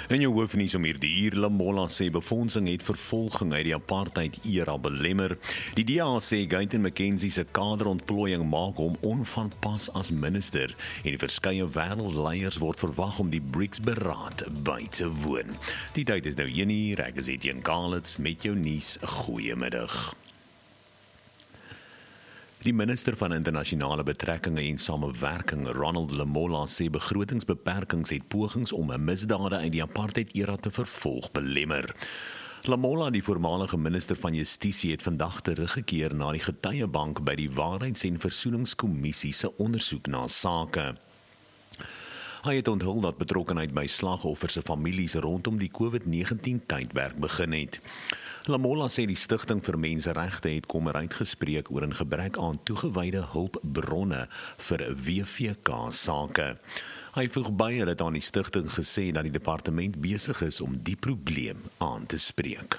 In jou hoofnuus om hierdie uur, Lamola sê befondsing het vervolging uit die apartheid-era belemmer. Die DA sê Gayton McKenzie se kaderontplooiing maak hom onvanpas as minister en die verskeie wêreldleiers word verwag om die BRICS-beraad by te woon. Die tyd is nou 1:00, ek is Etienne Kalitz met jou nuus. Goeiemiddag. Die minister van internasionale betrekkinge en samewerking, Ronald Lamola, sê begrotingsbeperkings het pogings om misdade uit die apartheid-era te vervolg belemmer. Lamola, die voormalige minister van Justisie, het vandag teruggekeer na die getuiebank by die Waarheids- en Versoeningskommissie se ondersoek na sake. Hy het onthul dat betrokkenheid by slagoffers se families rondom die COVID-19 tydperk begin het. Lamola sê die Stichting vir Menseregte het kommer uitgespreek oor 'n gebrek aan toegewyde hulpbronne vir WVK-sake. Hy voeg by dat aan die stigting gesê dat die departement besig is om die probleem aan te spreek.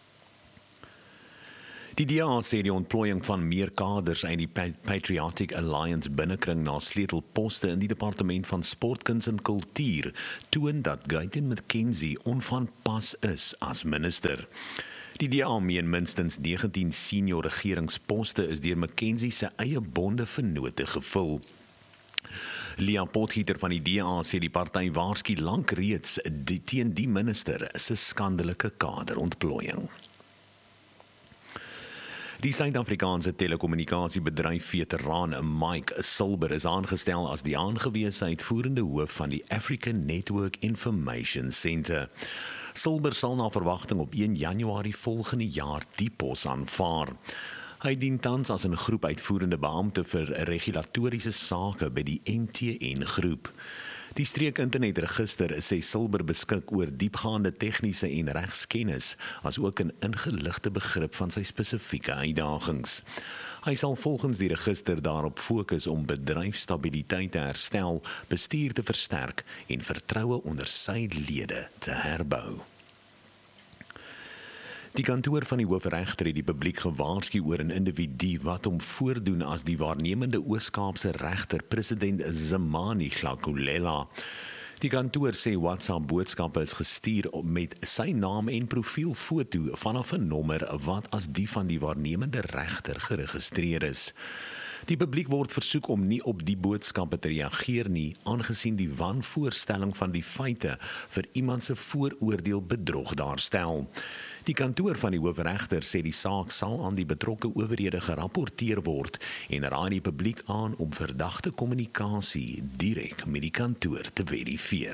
Die DA sê die ontplooiing van meer kaders uit die Patriotic Alliance binnekring na sleutelposte in die departement van sport, kuns en kultuur toon dat Gayton McKenzie onvanpas is as minister. Die DA meen minstens 19 senior regeringsposte is deur McKenzie se eie bonde vennote gevul. Leah Potgieter van die DA sê die party waarsku lank reeds teen die minister se skandelike kaderontplooiing. Die Suid-Afrikaanse telekommunikasiebedryf veteraan Mike Silber is aangestel as die aangewese uitvoerende hoof van die African Network Information Centre. Silber sal na verwagting op 1 Januarie volgende jaar die pos aanvaar. Hy dien tans as 'n groep uitvoerende beampte vir regulatoriese sake by die MTN groep. Die streek internetregister sê Silber beskik oor diepgaande tegniese en regskennis, as ook 'n ingeligte begrip van sy spesifieke uitdagings. Hy sal volgens die register daarop fokus om bedryfsstabiliteit te herstel, bestuur te versterk en vertroue onder sy lede te herbou. Die kantoor van die hoofregter het die publiek gewaarsku oor 'n individu wat hom voordoen as die waarnemende Oos-Kaapse regter, president Zemani Hlakulela. Die kantoor sê WhatsApp-boodskappe is gestuur met sy naam en profielfoto vanaf 'n nommer wat as die van die waarnemende regter geregistreer is. Die publiek word versoek om nie op die boodskappe te reageer nie, aangesien die wanvoorstelling van die feite vir iemand se vooroordeel bedrog daarstel. Die kantoor van die hoofregter sê die saak sal aan die betrokke owerhede gerapporteer word en raai die publiek aan om verdagte kommunikasie direk met die kantoor te verifieer.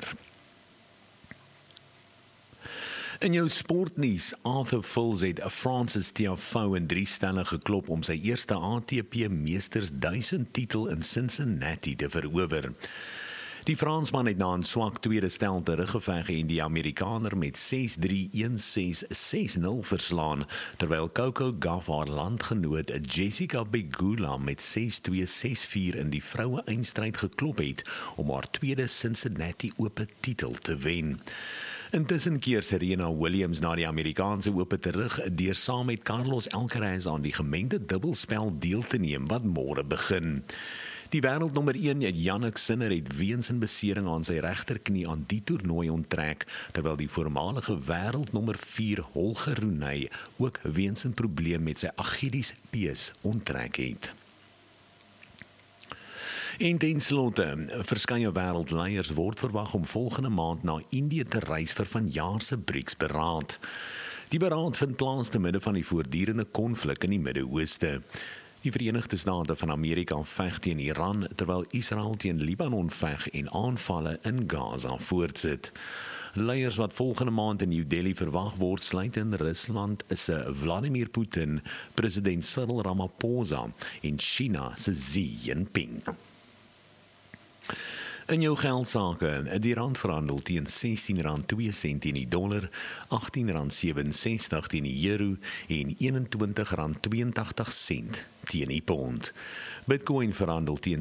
In jou sportnuus, Arthur Fils het Francis Tiafoe in 3 stelle geklop om sy eerste ATP Meesters 1000 titel in Cincinnati te verower. Die Fransman het na 'n swak tweede stel teruggeveg en die Amerikaner met 6-3, 1-6, 6-0 verslaan, terwyl Coco Gauff haar landgenoot Jessica Pegula met 6-2, 6-4 in die vroue eindstryd geklop het om haar tweede Cincinnati Ope titel te wen. Intussen keer Serena Williams na die Amerikaanse Ope terug deur saam met Carlos Alcaraz aan die gemengde dubbelspel deel te neem wat môre begin. Die wêreldnommer 1, Jannik Sinner, het weens 'n besering aan sy regterknie aan die toernooi onttrek, terwyl die voormalige wêreldnommer 4, Holger Rune, ook weens 'n probleem met sy Achillespees onttrek het. En ten slotte, verskeie wêreldleiers word verwag om volgende maand na Indië te reis vir vanjaar se BRICS-beraad. Die beraad vind plaas te midde van die voortdurende konflik in die Midde-Ooste. Die Verenigde State van Amerika veg teen Iran, terwyl Israel teen Libanon veg en aanvalle in Gaza voortsit. Leiers wat volgende maand in New Delhi verwag word, sluit in Rusland se Vladimir Putin, president Cyril Ramaphosa en China se Xi Jinping. In jou geldsaake, die rand verhandel teen R16.02 teen die dollar, R18.67 teen die euro en R21.82 teen die pond. Bitcoin verhandel teen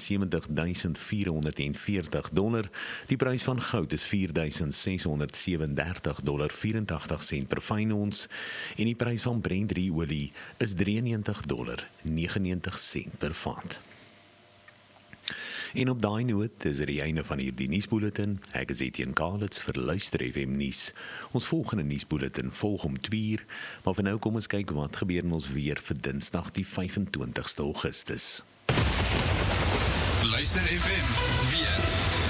$77,440. Die prys van goud is $4,637,84 per fyn ons en die prys van Brent olie is $93,99 per vat. En op daai noot is dit die einde van hierdie nuusbulletin. Ek is Etienne Kalitz vir Luister FM nuus. Ons volgende nuusbulletin volg om 2:00, maar vir nou kom ons kyk wat gebeur in ons weer vir Dinsdag die 25ste Augustus. Luister FM weer.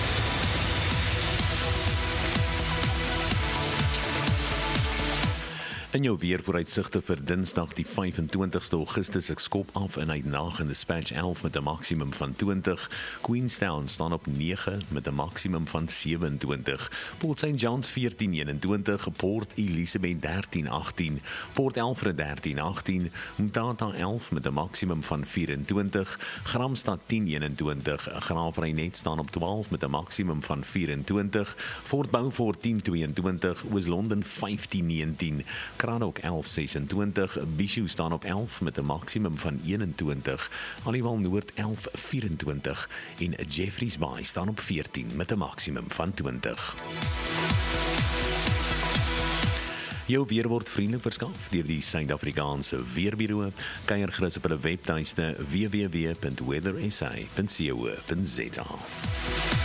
In jou weervooruitsigte vir Dinsdag die 25ste Augustus, ek skop af in Uitenhage in Dispatch 11 met 'n maksimum van 20, Queenstown staan op 9 met 'n maksimum van 27, Port St. John's 14:21, Port Elizabeth 13:18, Port Alfred 13:18, Mtata 11 met 'n maksimum van 24, Gramstad 10:21, Graafrenet staan op 12 met 'n maksimum van 24, Fort Beaufort 10:22, Oos-London 15:19, Cranach 11:26, Bishu staan op 11 met 'n maksimum van 21, Aliwal Noord 11:24 en Jeffreys Bay staan op 14 met 'n maksimum van 20. Jou weer word vriendelik verskaf deur die Suid-Afrikaanse Weerbureau. Kuier gerus op hulle webtuiste www.weathersa.co.za.